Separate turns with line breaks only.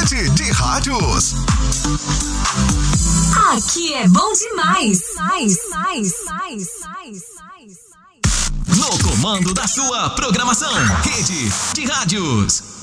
Rede de Rádios.
Aqui é bom demais.
No comando da sua programação, Rede de Rádios.